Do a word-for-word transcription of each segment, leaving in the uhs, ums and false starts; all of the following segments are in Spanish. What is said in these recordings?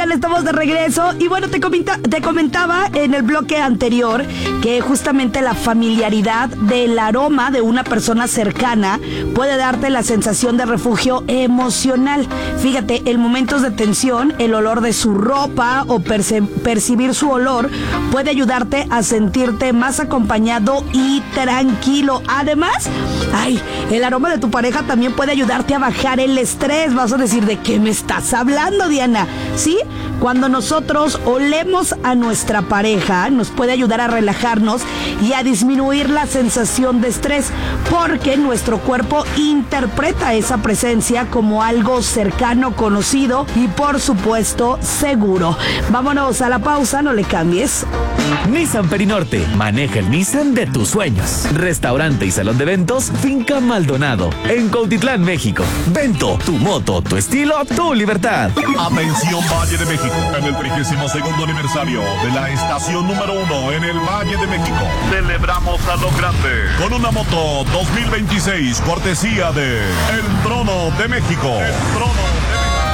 tal? Estamos de regreso y bueno, te, comenta, te comentaba en el bloque anterior que justamente la familiaridad del aroma de una persona cercana puede darte la sensación de refugio emocional. Fíjate, en momentos de tensión, el olor de su ropa o perce- percibir su olor puede ayudarte a sentirte más acompañado y tranquilo. Además, ay, el aroma de tu pareja también puede ayudarte a bajar el estrés. Vas a decir, ¿de qué me estás hablando, Diana? Sí, cuando nosotros olemos a nuestra pareja, nos puede ayudar a relajarnos y a disminuir la sensación de estrés, porque nuestro cuerpo interpreta esa presencia como algo cercano, conocido y por supuesto seguro. Vámonos a la pausa, no le cambies. Nissan Perinorte, maneja el Nissan de tus sueños. Restaurante y salón de eventos Finca Maldonado, en Cuautitlán, México. Vento, tu moto, tu estilo, tu libertad. Atención Valle de México, en el trigésimo segundo aniversario de la estación número uno en el Valle de México. Celebramos a lo grande con una moto dos mil veintiséis, cortesía de El Trono de México. El Trono de México.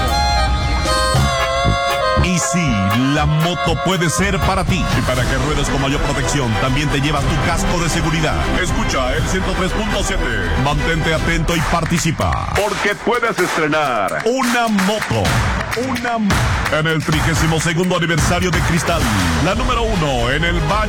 Y sí, la moto puede ser para ti. Y para que ruedes con mayor protección, también te llevas tu casco de seguridad. Escucha el ciento tres punto siete. Mantente atento y participa, porque puedes estrenar una moto. Una en el trigésimo segundo aniversario de Cristal, la número uno en el Valle.